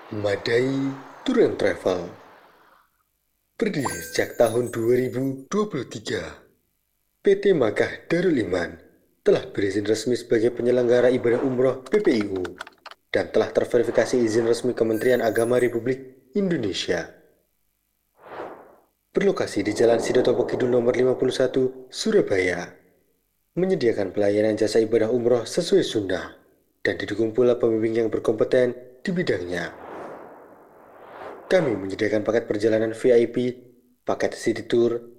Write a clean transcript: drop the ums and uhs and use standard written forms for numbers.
Madai Tour and Travel berdiri sejak tahun 2023. PT Makkah Darul Iman telah berizin resmi sebagai penyelenggara ibadah umroh PPIU dan telah terverifikasi izin resmi Kementerian Agama Republik Indonesia. Berlokasi di Jalan Sidotopo Kidul nomor 51, Surabaya, menyediakan pelayanan jasa ibadah umroh sesuai sunnah dan didukung pula pembimbing yang berkompeten di bidangnya. Kami menyediakan paket perjalanan VIP, paket city tour,